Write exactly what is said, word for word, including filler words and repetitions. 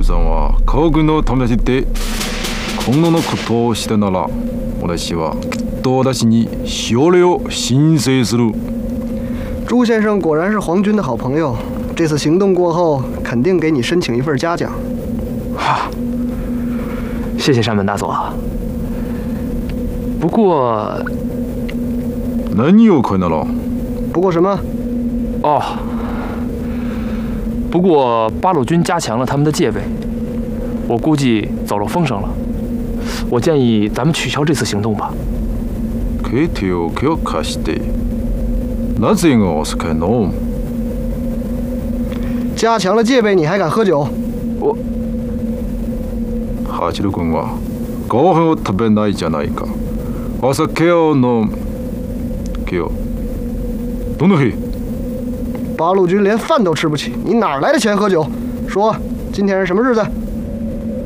龍さんは家屋の友達って今後のことをしたなら、私はきっと私にしおりを申請する。 朱先生果然是皇军的好朋友，这次行动过后，肯定给你申请一份嘉奖。 哈，谢谢山本大佐。不过， 何を可以なら？ 不过什么？ 哦，不过八路军加强了他们的戒备，我估计走漏风声了。我建议咱们取消这次行动吧。 ケテを許可して、なぜがお酒飲む？ 加強了戒備，你還敢喝酒？ 我八郎君はご飯を食べないじゃないか。お酒を飲む。今日どの日？ 八路军连饭都吃不起，你哪来的钱喝酒？说，今天是什么日子？